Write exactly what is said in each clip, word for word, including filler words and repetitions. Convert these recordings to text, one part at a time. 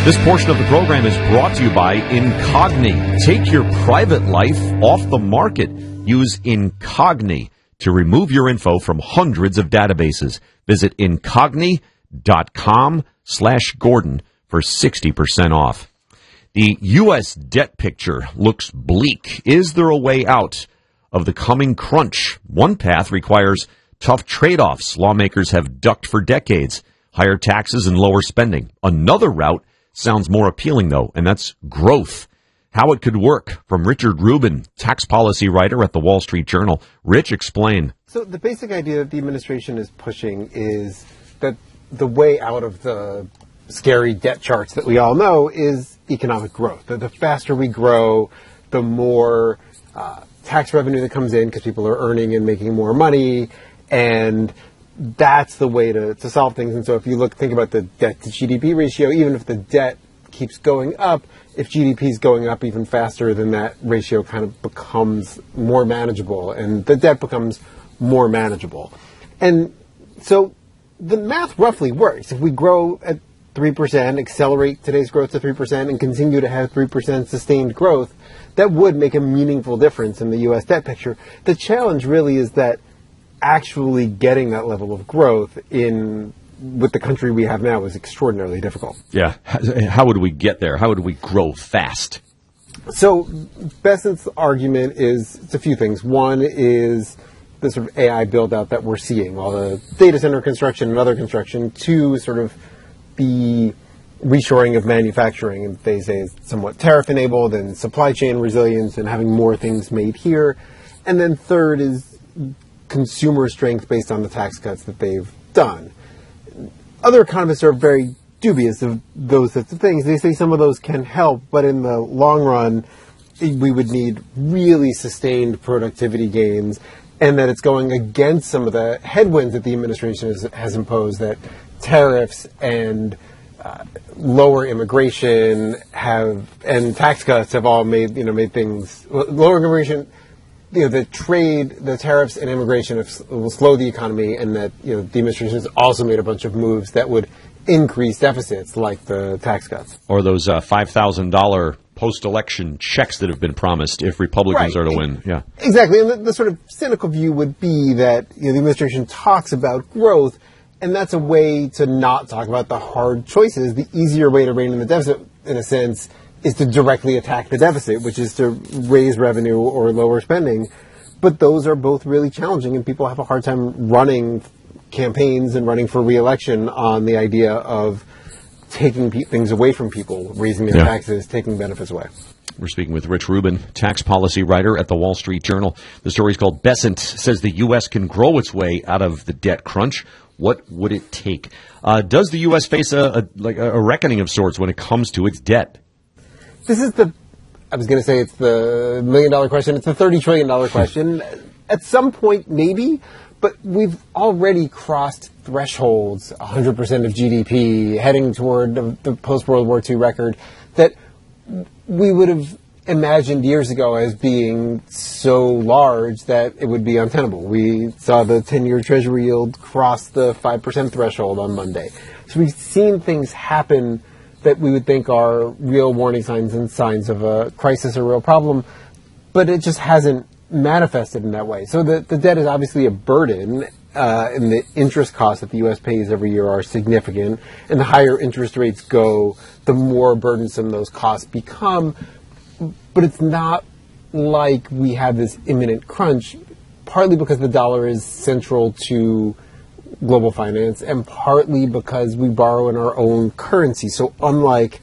This portion of the program is brought to you by Incogni. Take your private life off the market. Use Incogni to remove your info from hundreds of databases. Visit incogni.com slash Gordon for sixty percent off. The U S debt picture looks bleak. Is there a way out of the coming crunch? One path requires tough trade-offs lawmakers have ducked for decades. Higher taxes and lower spending. Another route sounds more appealing, though, and that's growth. How it could work. From Richard Rubin, tax policy writer at the Wall Street Journal. Rich, explain. So the basic idea that the administration is pushing is that the way out of the scary debt charts that we all know is economic growth. That the faster we grow, the more uh, tax revenue that comes in because people are earning and making more money, and that's the way to, to solve things. And so if you look, think about the debt to G D P ratio, even if the debt keeps going up, if G D P is going up even faster, then that ratio kind of becomes more manageable and the debt becomes more manageable. And so the math roughly works. If we grow at three percent, accelerate today's growth to three percent, and continue to have three percent sustained growth, that would make a meaningful difference in the U S debt picture. The challenge really is that actually getting that level of growth in with the country we have now is extraordinarily difficult. Yeah. How would we get there? How would we grow fast? So Bessent's argument is it's a few things. One is the sort of A I build-out that we're seeing, all the data center construction and other construction. Two, sort of the reshoring of manufacturing, and they say is somewhat tariff-enabled, and supply chain resilience and having more things made here. And then third is consumer strength based on the tax cuts that they've done. Other economists are very dubious of those sorts of things. They say some of those can help, but in the long run, we would need really sustained productivity gains, and that it's going against some of the headwinds that the administration has, has imposed, that tariffs and uh, lower immigration have and tax cuts have all made, you know, made things, lower immigration, you know, the trade, the tariffs and immigration have, will slow the economy, and that, you know, the administration has also made a bunch of moves that would increase deficits, like the tax cuts. Or those uh, five thousand dollars post-election checks that have been promised if Republicans right. are to win. Yeah, exactly. And the, the sort of cynical view would be that, you know, the administration talks about growth, and that's a way to not talk about the hard choices. The easier way to rein in the deficit, in a sense, is to directly attack the deficit, which is to raise revenue or lower spending. But those are both really challenging, and people have a hard time running campaigns and running for re-election on the idea of taking pe- things away from people, raising their yeah. taxes, taking benefits away. We're speaking with Rich Rubin, tax policy writer at the Wall Street Journal. The story is called Bessent Says the U S Can Grow Its Way Out of the Debt Crunch. What would it take? Uh, does the U S face a, a, like a reckoning of sorts when it comes to its debt? This is the, I was going to say it's the million dollar question. It's the thirty trillion dollars question. At some point, maybe, but we've already crossed thresholds, one hundred percent of G D P, heading toward the, the post-World War Two record, that we would have imagined years ago as being so large that it would be untenable. We saw the ten-year Treasury yield cross the five percent threshold on Monday. So we've seen things happen that we would think are real warning signs and signs of a crisis or real problem, but it just hasn't manifested in that way. So the, the debt is obviously a burden, uh, and the interest costs that the U S pays every year are significant, and the higher interest rates go, the more burdensome those costs become. But it's not like we have this imminent crunch, partly because the dollar is central to global finance, and partly because we borrow in our own currency. So unlike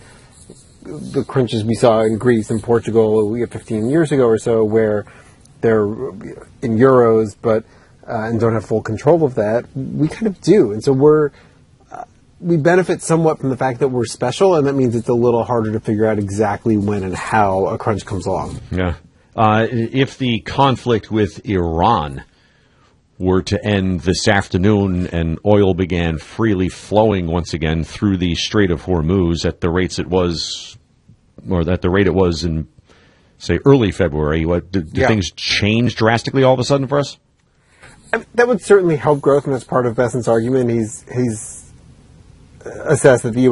the crunches we saw in Greece and Portugal fifteen years ago or so, where they're in euros but uh, and don't have full control of that, we kind of do. And so we're uh, we benefit somewhat from the fact that we're special, and that means it's a little harder to figure out exactly when and how a crunch comes along. Yeah. Uh, if the conflict with Iran were to end this afternoon and oil began freely flowing once again through the Strait of Hormuz at the rates it was, or at the rate it was in, say, early February, what, do, do yeah. things change drastically all of a sudden for us? I mean, that would certainly help growth, and that's part of Bessent's argument. He's he's assessed that the U